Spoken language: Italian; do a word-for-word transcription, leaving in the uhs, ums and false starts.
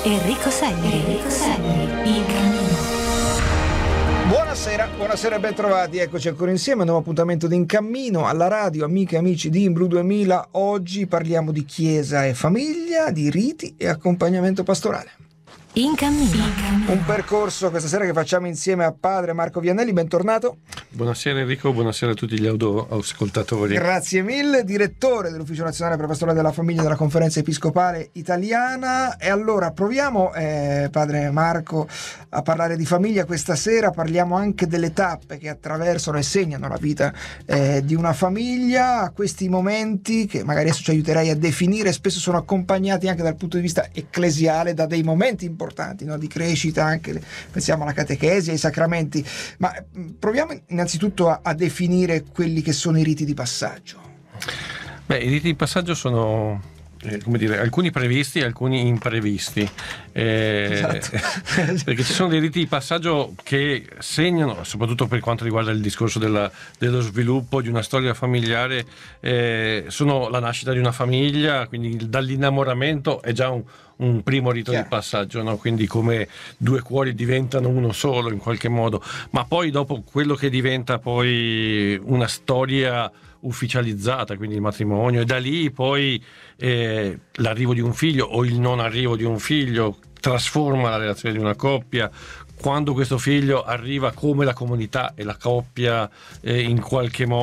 Enrico Selli. Enrico Selli. In cammino. Buonasera, buonasera e ben trovati, eccoci ancora insieme, un nuovo appuntamento di In Cammino alla radio, amiche e amici di Imblu duemila. Oggi parliamo di chiesa e famiglia, di riti e accompagnamento pastorale. In cammino. Un percorso questa sera che facciamo insieme a padre Marco Vianelli, bentornato. Buonasera Enrico, buonasera a tutti gli ascoltatori. Grazie mille, direttore dell'Ufficio Nazionale per la Pastorale della Famiglia della Conferenza Episcopale Italiana. E allora proviamo, eh, padre Marco, a parlare di famiglia questa sera. Parliamo anche delle tappe che attraversano e segnano la vita eh, di una famiglia. Questi momenti che magari adesso ci aiuterai a definire spesso sono accompagnati anche dal punto di vista ecclesiale da dei momenti importanti, no? Di crescita, anche pensiamo alla catechesi, ai sacramenti, ma proviamo innanzitutto a, a definire quelli che sono i riti di passaggio. Beh, i riti di passaggio sono eh, come dire, alcuni previsti e alcuni imprevisti, eh, Esatto. Perché ci sono dei riti di passaggio che segnano, soprattutto per quanto riguarda il discorso della, dello sviluppo di una storia familiare, eh, sono la nascita di una famiglia, quindi dall'innamoramento è già un un primo rito Chiaro. Di passaggio, no? Quindi come due cuori diventano uno solo in qualche modo, ma poi dopo quello che diventa poi una storia ufficializzata, quindi il matrimonio, e da lì poi eh, l'arrivo di un figlio o il non arrivo di un figlio trasforma la relazione di una coppia. Quando questo figlio arriva, come la comunità e la coppia eh, in qualche modo